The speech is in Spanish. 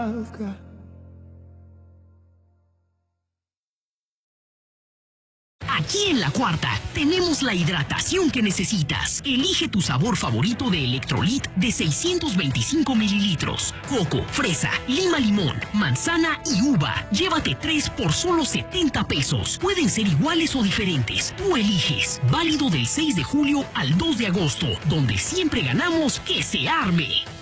Aquí en La Cuarta tenemos la hidratación que necesitas. Elige tu sabor favorito de Electrolit de 625 mililitros. Coco, fresa, lima limón, manzana y uva. Llévate 3 por solo 70 pesos. Pueden ser iguales o diferentes. Tú eliges. Válido del 6 de julio al 2 de agosto, donde siempre ganamos que se arme.